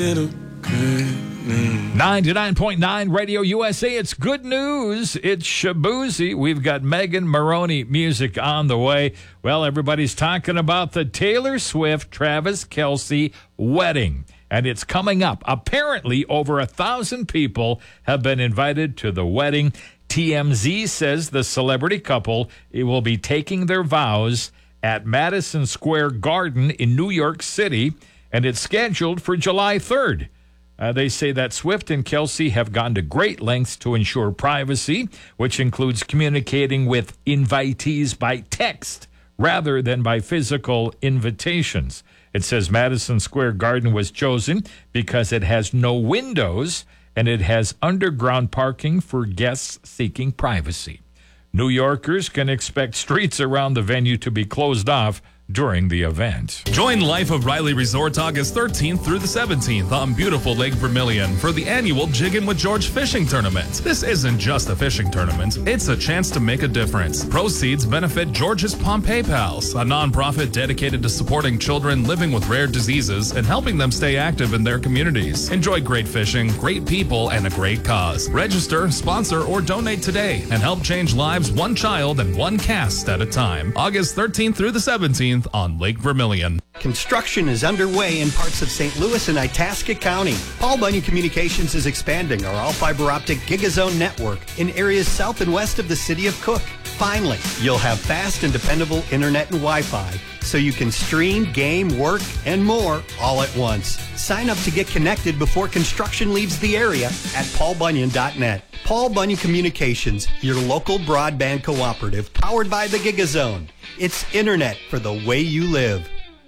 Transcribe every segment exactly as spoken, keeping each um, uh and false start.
ninety-nine point nine Radio U S A. It's good news. It's Shabuzi. We've got Megan Maroney music on the way. Well, everybody's talking about the Taylor Swift, Travis Kelce wedding, and it's coming up. Apparently, over a thousand people have been invited to the wedding. T M Z says the celebrity couple will be taking their vows at Madison Square Garden in New York City, and it's scheduled for July third. Uh, they say that Swift and Kelce have gone to great lengths to ensure privacy, which includes communicating with invitees by text rather than by physical invitations. It says Madison Square Garden was chosen because it has no windows and it has underground parking for guests seeking privacy. New Yorkers can expect streets around the venue to be closed off during the event. Join Life of Riley Resort August thirteenth through the seventeenth on beautiful Lake Vermilion for the annual Jiggin' with George fishing tournament. This isn't just a fishing tournament, it's a chance to make a difference. Proceeds benefit George's Pompeii Pals, a nonprofit dedicated to supporting children living with rare diseases and helping them stay active in their communities. Enjoy great fishing, great people, and a great cause. Register, sponsor, or donate today and help change lives one child and one cast at a time. August thirteenth through the seventeenth on Lake Vermilion. Construction is underway in parts of Saint Louis and Itasca County. Paul Bunyan Communications is expanding our all-fiber optic Gigazone network in areas south and west of the city of Cook. Finally, you'll have fast and dependable internet and Wi-Fi so you can stream, game, work, and more all at once. Sign up to get connected before construction leaves the area at paul bunyan dot net. Paul Bunyan Communications, your local broadband cooperative powered by the Gigazone. It's internet for the way you live.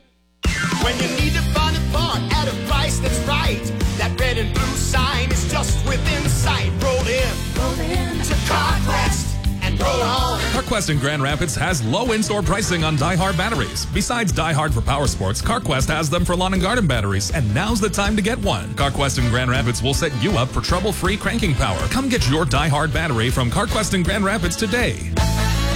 When you need to find a part at a price that's right, that red and blue sign is just within sight. Roll in, roll in to CarQuest and roll on. CarQuest in Grand Rapids has low in-store pricing on DieHard batteries. Besides DieHard for power sports, CarQuest has them for lawn and garden batteries, and now's the time to get one. CarQuest in Grand Rapids will set you up for trouble-free cranking power. Come get your DieHard battery from CarQuest in Grand Rapids today.